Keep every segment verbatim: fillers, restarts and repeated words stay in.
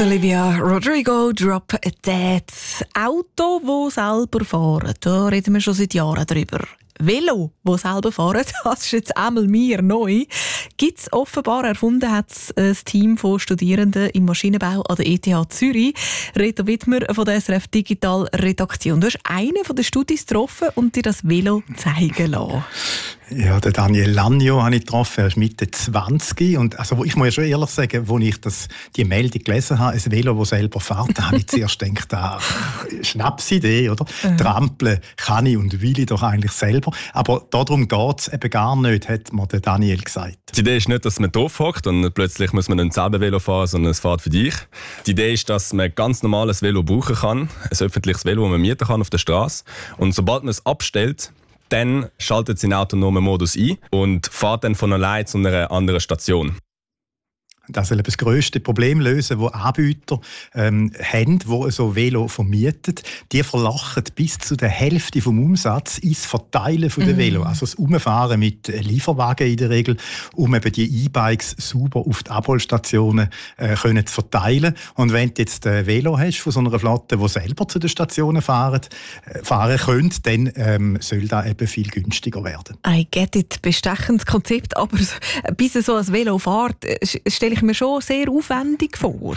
Olivia Rodrigo, Drop Dead. Auto, das selber fahren, da reden wir schon seit Jahren drüber. Velo, das selber fahren, das ist jetzt einmal mir neu. Gibt es offenbar, erfunden hat es ein Team von Studierenden im Maschinenbau an der E T H Zürich. Reto Wittmer von der S R F Digital Redaktion. Du hast einen von den Studis getroffen und dir das Velo zeigen lassen. Ja, den Daniel Lanio habe ich getroffen, er ist Mitte zwanzig. Und also, ich muss ja schon ehrlich sagen, als ich das, die Meldung gelesen habe, ein Velo, das selber fährt, da habe ich zuerst gedacht, ah, Schnapsidee, oder? Mhm. Trampeln kann ich und will ich doch eigentlich selber. Aber darum geht es eben gar nicht, hat mir der Daniel gesagt. Die Idee ist nicht, dass man drauf hockt und plötzlich muss man ein selber Velo fahren, sondern es fährt für dich. Die Idee ist, dass man ganz normales Velo brauchen kann, ein öffentliches Velo, das man mieten kann auf der Straße. Und sobald man es abstellt, dann schaltet es in den autonomen Modus ein und fährt dann von allein zu einer anderen Station. Das soll das grösste Problem lösen, das Anbieter ähm, haben, die so Velo vermieten. Die verlachen bis zu der Hälfte vom Umsatz ins Verteilen von der mm. Velo. Also das Umfahren mit Lieferwagen in der Regel, um eben die E-Bikes sauber auf die Abholstationen äh, können zu verteilen. Und wenn du jetzt ein Velo hast von so einer Flotte, die selber zu den Stationen fahren, äh, fahren könnte, dann ähm, soll das eben viel günstiger werden. I get it. Bestechendes Konzept, aber bis so ein Velo fährt, stelle ich mir schon sehr aufwendig vor.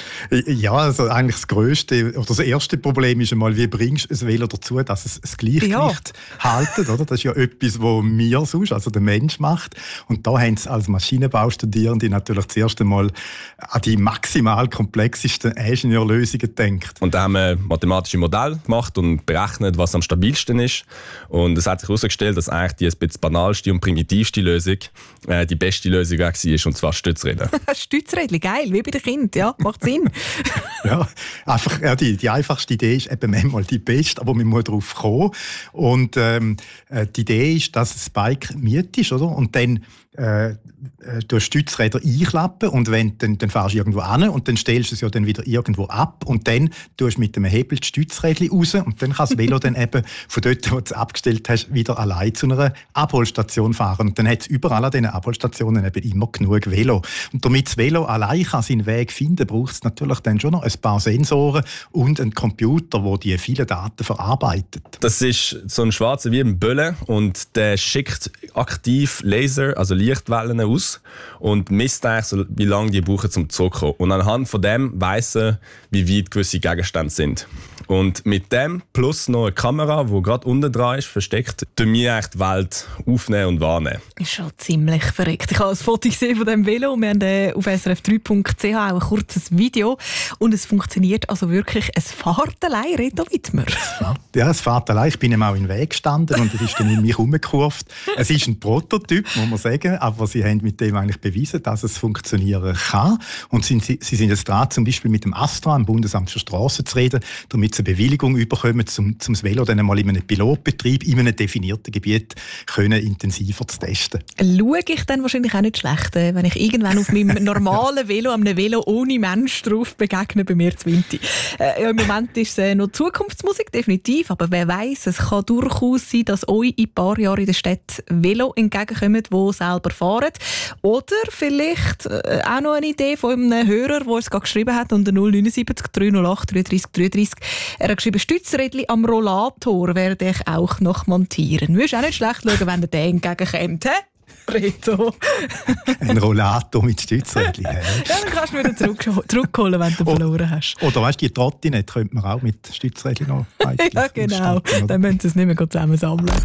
Ja, also eigentlich das grösste oder das erste Problem ist einmal, wie bringst du ein Velo dazu, dass es das Gleichgewicht ja. haltet, oder? Das ist ja etwas, was wir sonst, also der Mensch macht. Und da haben sie als Maschinenbaustudierende natürlich zuerst einmal an die maximal komplexesten Ingenieurlösungen gedacht. Und da haben wir mathematische Modelle gemacht und berechnet, was am stabilsten ist. Und es hat sich herausgestellt, dass eigentlich die ein bisschen banalste und primitivste Lösung äh, die beste Lösung war, und zwar Stützräder. Stützrädchen, geil, wie bei den Kindern, ja, macht Sinn. ja, einfach, ja, die, die einfachste Idee ist eben manchmal die beste, aber man muss darauf kommen. Und ähm, die Idee ist, dass das Bike mietest, oder? Und dann äh, du Stützräder einklappen und wenn, dann, dann fährst du irgendwo hin und dann stellst du es ja dann wieder irgendwo ab und dann tust du mit dem Hebel die Stützrädchen raus und dann kann das Velo dann eben von dort, wo du es abgestellt hast, wieder allein zu einer Abholstation fahren. Und dann hat es überall an diesen Abholstationen eben immer genug Velo. Und damit das Velo allein kann seinen Weg finden, braucht es natürlich dann schon noch ein paar Sensoren und einen Computer, der die vielen Daten verarbeitet. Das ist so ein schwarzer wie ein Bölle und der schickt aktiv Laser, also Lichtwellen aus und misst eigentlich, so, wie lange die brauchen, um zurückzukommen. Und anhand von dem weiss er, wie weit gewisse Gegenstände sind. Und mit dem plus noch eine Kamera, die gerade unten dran ist, versteckt, tun wir eigentlich die Welt aufnehmen und wahrnehmen. Ist schon ziemlich verrückt. Ich habe ein Foto gesehen von diesem Velo. Wir haben auf s r f drei punkt c h auch ein kurzes Video. Und es funktioniert also wirklich. Es fährt allein, Reto Wittmer. Ja, es fährt allein. Ich bin ihm auch im Weg gestanden und es ist dann in mich herumgekurvt. Es ist ein Prototyp, muss man sagen, aber sie haben mit dem eigentlich bewiesen, dass es funktionieren kann. Und sie, sie sind jetzt dran, zum Beispiel mit dem Astra, dem Bundesamt für Strassen, zu reden, damit sie eine Bewilligung bekommen, um das Velo dann einmal in einem Pilotbetrieb in einem definierten Gebiet können intensiver zu testen. Schaue ich dann wahrscheinlich auch nicht schlecht, wenn ich irgendwann auf meinem normalen Velo, einem Velo ohne Mensch drauf begegne, bei mir zu Winti. Äh, Im Moment ist es äh, noch Zukunftsmusik, definitiv, aber wer weiss, es kann durchaus sein, dass euch in ein paar Jahren in der Stadt Velo entgegenkommen, die selber fahren. Oder vielleicht äh, auch noch eine Idee von einem Hörer, der es gerade geschrieben hat, unter null neun sieben drei null acht drei drei drei drei. Er hat geschrieben, Stützrädchen am Rollator werde ich auch noch montieren. Du wirst auch nicht schlecht schauen, wenn der entgegenkommt, hä? Reto. Ein Rollator mit Stützrädchen. Ja, dann kannst du wieder zurück, zurückholen, wenn du verloren hast. Oder weißt du, die Trottinette könnte man auch mit Stützrädchen noch ja, genau. Dann müssen sie es nicht mehr zusammen sammeln.